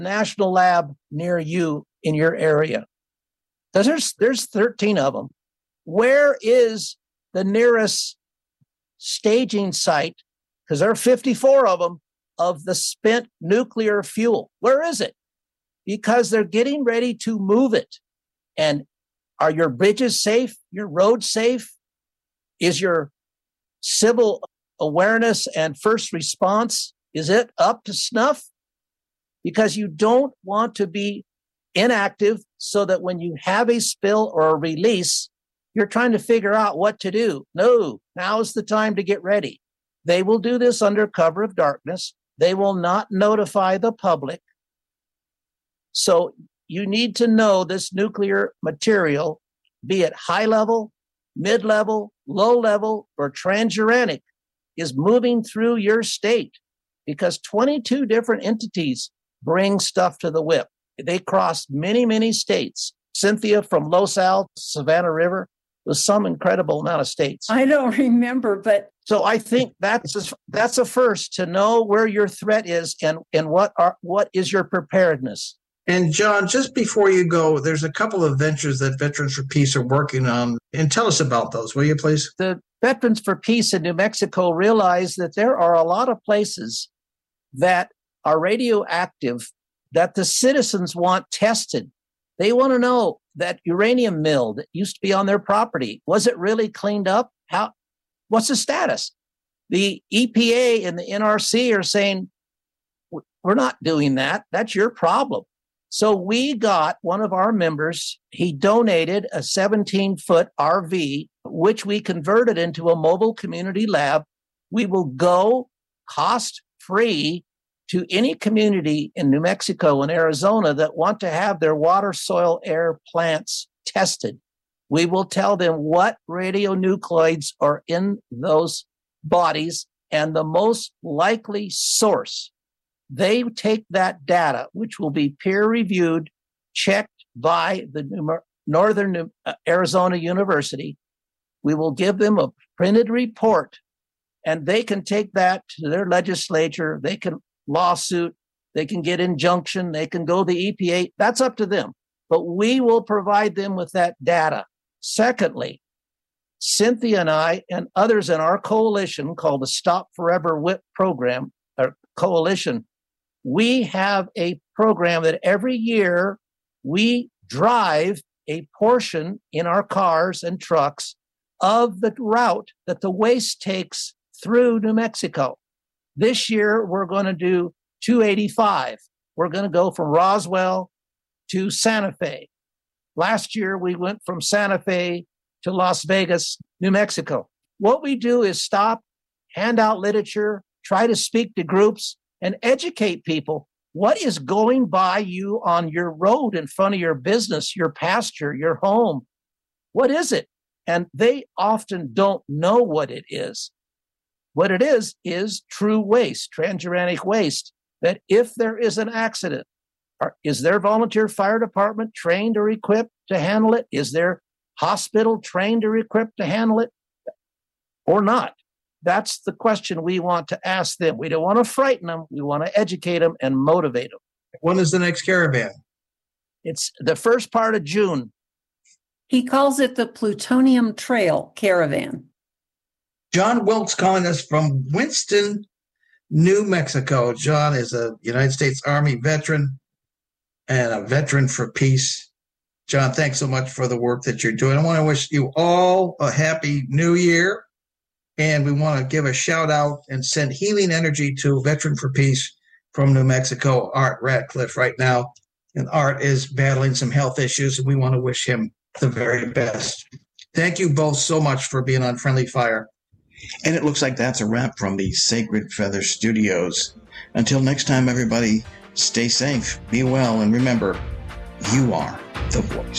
national lab near you in your area? Because there's 13 of them. Where is the nearest staging site? Because there are 54 of them of the spent nuclear fuel. Where is it? Because they're getting ready to move it. And are your bridges safe? Your roads safe? Is your civil awareness and first response, is it up to snuff? Because you don't want to be inactive so that when you have a spill or a release, you're trying to figure out what to do. No, now's the time to get ready. They will do this under cover of darkness. They will not notify the public. So you need to know this nuclear material, be it high level, mid-level, low level, or transuranic, is moving through your state because 22 different entities bring stuff to the WIPP. They cross many, many states. Cynthia, from Los Al, Savannah River, was some incredible amount of states. I don't remember, but so I think that's a first, to know where your threat is and what is your preparedness. And John, just before you go, there's a couple of ventures that Veterans for Peace are working on, and tell us about those, will you please? The Veterans for Peace in New Mexico realize that there are a lot of places that are radioactive that the citizens want tested. They want to know that uranium mill that used to be on their property, was it really cleaned up? What's the status? The EPA and the NRC are saying, we're not doing that. That's your problem. So we got one of our members, he donated a 17-foot RV, which we converted into a mobile community lab. We will go cost-free to any community in New Mexico and Arizona that want to have their water, soil, air plants tested. We will tell them what radionuclides are in those bodies and the most likely source. They take that data, which will be peer-reviewed, checked by the Northern Arizona University. We will give them a printed report, and they can take that to their legislature. They can lawsuit, they can get injunction, they can go to the EPA. That's up to them. But we will provide them with that data. Secondly, Cynthia and I and others in our coalition called the Stop Forever WIPP program, or coalition, we have a program that every year we drive a portion in our cars and trucks of the route that the waste takes through New Mexico. This year, we're going to do 285. We're going to go from Roswell to Santa Fe. Last year, we went from Santa Fe to Las Vegas, New Mexico. What we do is stop, hand out literature, try to speak to groups, and educate people. What is going by you on your road in front of your business, your pasture, your home? What is it? And they often don't know what it is. What it is true waste, transuranic waste, that if there is an accident, is their volunteer fire department trained or equipped to handle it? Is their hospital trained or equipped to handle it or not? That's the question we want to ask them. We don't want to frighten them. We want to educate them and motivate them. When is the next caravan? It's the first part of June. He calls it the Plutonium Trail Caravan. John Wilkes calling us from Winston, New Mexico. John is a United States Army veteran and a veteran for peace. John, thanks so much for the work that you're doing. I want to wish you all a happy new year. And we want to give a shout out and send healing energy to Veteran for Peace from New Mexico, Art Ratcliffe, right now. And Art is battling some health issues, and we want to wish him the very best. Thank you both so much for being on Friendly Fire. And it looks like that's a wrap from the Sacred Feather Studios. Until next time, everybody, stay safe, be well, and remember, you are the voice.